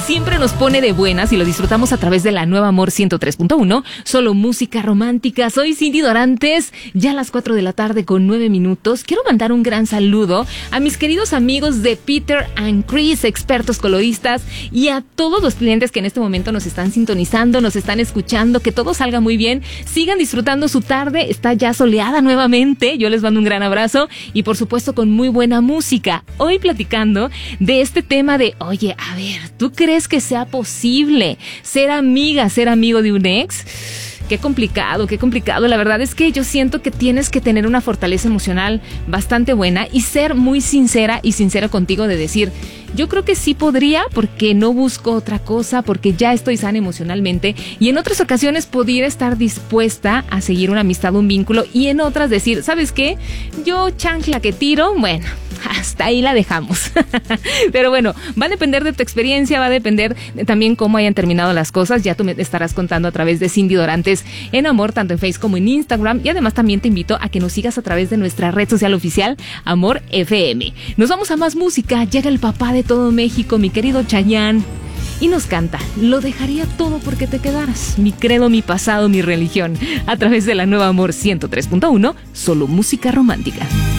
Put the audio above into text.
siempre nos pone de buenas y lo disfrutamos a través de la Nueva Amor 103.1, solo música romántica. Soy Cindy Dorantes, ya a las 4 de la tarde con 9 minutos. Quiero mandar un gran saludo a mis queridos amigos de Peter and Chris, expertos coloristas, y a todos los clientes que en este momento nos están sintonizando, nos están escuchando. Que todo salga muy bien, sigan disfrutando su tarde, está ya soleada nuevamente. Yo les mando un gran abrazo y por supuesto con muy buena música. Hoy platicando de este tema de, oye, a ver, ¿tú crees que sea posible ser amiga, ser amigo de un ex? Qué complicado, qué complicado. La verdad es que yo siento que tienes que tener una fortaleza emocional bastante buena y ser muy sincera y sincera contigo de decir, yo creo que sí podría porque no busco otra cosa, porque ya estoy sana emocionalmente, y en otras ocasiones pudiera estar dispuesta a seguir una amistad, un vínculo, y en otras decir, ¿sabes qué? Yo chancla que tiro, bueno, hasta ahí la dejamos. Pero bueno, va a depender de tu experiencia, va a depender de también cómo hayan terminado las cosas. Ya tú me estarás contando a través de Cindy Dorantes en Amor, tanto en Facebook como en Instagram, y además también te invito a que nos sigas a través de nuestra red social oficial, Amor FM. Nos vamos a más música. Llega el papá de todo México, mi querido Chayanne, y nos canta Lo dejaría todo porque te quedaras, mi credo, mi pasado, mi religión, a través de la Nueva Amor 103.1, solo música romántica.